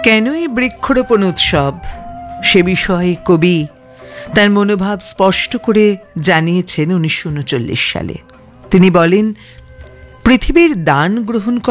কেনই বৃক্ষরোপণ উৎসব, সে বিষয়ে কবি তার মনোভাব স্পষ্ট করে জানিয়েছেন 1939 সালে। তিনি বলেন, পৃথিবীর দান গ্রহণ